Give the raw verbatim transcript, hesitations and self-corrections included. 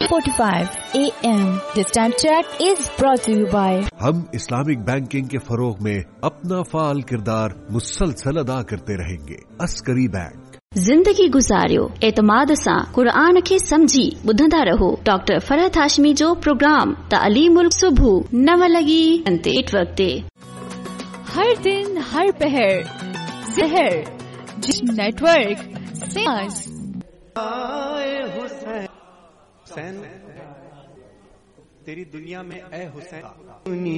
forty-five A M. This time check is brought to you by हम Islamic banking के फरोग में अपना फाल किरदार मुसलसल अदा करते रहेंगे। अस्करी बैंक। ज़िंदगी गुज़ारियो एतमाद सां क़ुरान खे समझी ॿुधंदा रहो। डॉक्टर फरहत हाशमी जो प्रोग्राम तालीमुल सुबह नव लगी नेटवर्क ते हर दिन हर पहर जहर जिस नेटवर्क से हुसैन तेरी दुनिया में ए हुसैन